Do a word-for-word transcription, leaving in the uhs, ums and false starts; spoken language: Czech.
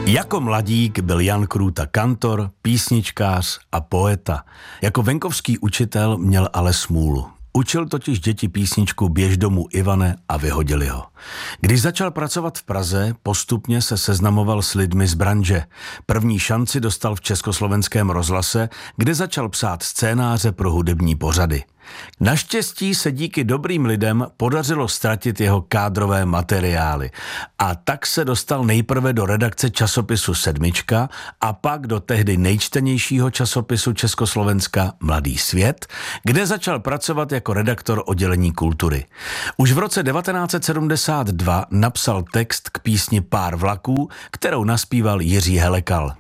Jako mladík byl Jan Krůta kantor, písničkář a poeta. Jako venkovský učitel měl ale smůlu. Učil totiž děti písničku Běž domů Ivane a vyhodili ho. Když začal pracovat v Praze, postupně se seznamoval s lidmi z branže. První šanci dostal v Československém rozhlase, kde začal psát scénáře pro hudební pořady. Naštěstí se díky dobrým lidem podařilo ztratit jeho kádrové materiály a tak se dostal nejprve do redakce časopisu Sedmička a pak do tehdy nejčtenějšího časopisu Československa Mladý svět, kde začal pracovat jako redaktor oddělení kultury. Už v roce devatenáct set sedmdesát dva napsal text k písni Pár vlaků, kterou naspíval Jiří Helekal.